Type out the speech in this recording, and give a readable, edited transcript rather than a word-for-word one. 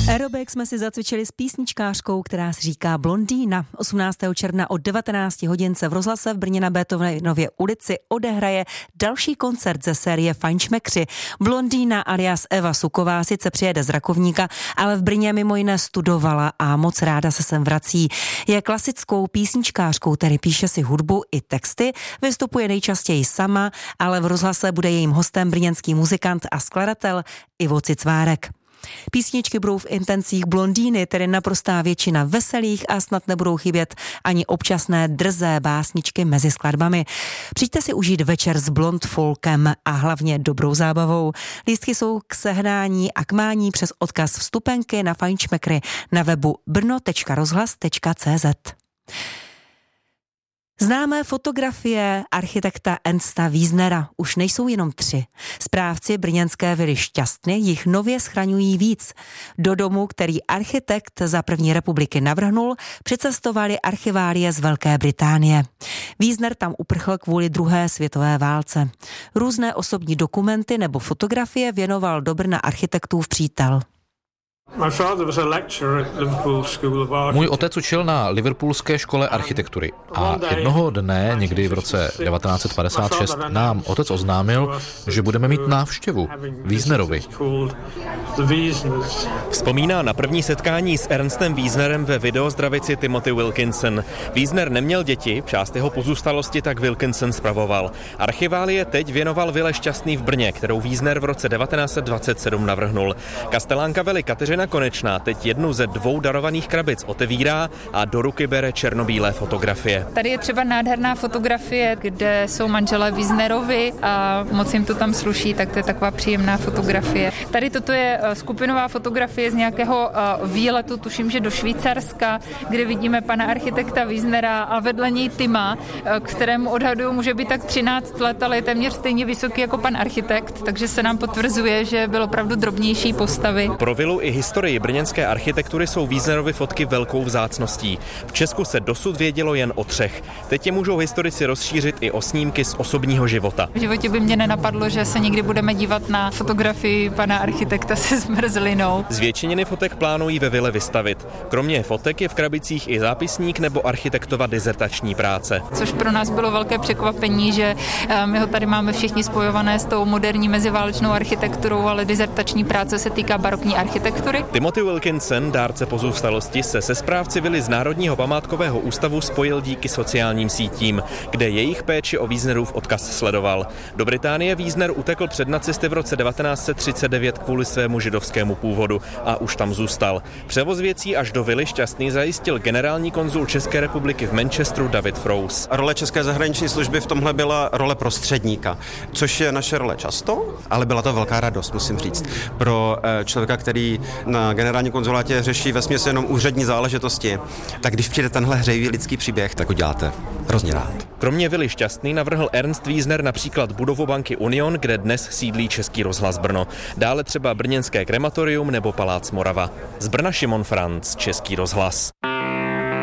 Aerobik jsme si zacvičili s písničkářkou, která si říká Blondýna. 18. června od 19 hodin se v rozhlase v Brně na Beethovenově ulici odehraje další koncert ze série Fajnšmekři. Blondýna alias Eva Suková sice přijede z Rakovníka, ale v Brně mimo jiné studovala a moc ráda se sem vrací. Je klasickou písničkářkou, tedy píše si hudbu i texty, vystupuje nejčastěji sama, ale v rozhlase bude jejím hostem brněnský muzikant a skladatel Ivo Cicvárek. Písničky budou v intencích Blondýny, tedy naprostá většina veselých a snad nebudou chybět ani občasné drzé básničky mezi skladbami. Přijďte si užít večer s blond folkem a hlavně dobrou zábavou. Lístky jsou k sehnání a k mání přes odkaz vstupenky na Fajnšmekry na webu brno.rozhlas.cz. Známé fotografie architekta Ernsta Wiesnera už nejsou jenom 3. Správci brněnské vily Šťastny jich nově schraňují víc. Do domu, který architekt za první republiky navrhnul, přicestovali archiválie z Velké Británie. Wiesner tam uprchl kvůli druhé světové válce. Různé osobní dokumenty nebo fotografie věnoval do Brna architektův přítel. Můj otec učil na Liverpoolské škole architektury a jednoho dne, někdy v roce 1956, nám otec oznámil, že budeme mít návštěvu Wiesnerovi. Vzpomíná na první setkání s Ernstem Wiesnerem ve videozdravici Timothy Wilkinson. Wiesner neměl děti, část jeho pozůstalosti tak Wilkinson spravoval. Archiválie teď věnoval vile Šťastný v Brně, kterou Wiesner v roce 1927 navrhnul. Kastelánka vily Kateřina Konečná teď jednu ze 2 darovaných krabic otevírá a do ruky bere černobílé fotografie. Tady je třeba nádherná fotografie, kde jsou manželé Wiesnerovi a moc jim to tam sluší, tak to je taková příjemná fotografie. Tady toto je skupinová fotografie z nějakého výletu, tuším, že do Švýcarska, kde vidíme pana architekta Wiesnera a vedle něj Tima, kterému odhaduju může být tak 13 let, ale je téměř stejně vysoký jako pan architekt, takže se nám potvrzuje, že byl opravdu drobnější postavy. Pro vilu i historii brněnské architektury jsou Wiesnerovy fotky velkou vzácností. V Česku se dosud vědělo jen o 3. Teď je můžou historici rozšířit i o snímky z osobního života. V životě by mě nenapadlo, že se někdy budeme dívat na fotografii pana architekta se zmrzlinou. Zvětšeniny fotek plánují ve vile vystavit. Kromě fotek je v krabicích i zápisník nebo architektova dizertační práce. Což pro nás bylo velké překvapení, že my ho tady máme všichni spojované s tou moderní meziválečnou architekturou, ale dizertační práce se týká barokní architektury. Timothy Wilkinson, dárce pozůstalosti, se správci vily z Národního památkového ústavu spojil díky sociálním sítím, kde jejich péči o Wiesnerův odkaz sledoval. Do Británie Wiesner utekl před nacisty v roce 1939 kvůli svému židovskému původu a už tam zůstal. Převoz věcí až do vily Šťastný zajistil generální konzul České republiky v Manchesteru David Frouse. Role České zahraniční služby v tomhle byla role prostředníka, což je naše role často, ale byla to velká radost, musím říct. Pro člověka, který na generálním konzulátě řeší vesměs jenom úřední záležitosti, tak když přijde tenhle hřejivý lidský příběh, tak uděláte hrozně rád. Kromě vily Šťastný navrhl Ernst Wiesner například budovu banky Union, kde dnes sídlí Český rozhlas Brno. Dále třeba brněnské krematorium nebo palác Morava. Z Brna Šimon Franc, Český rozhlas.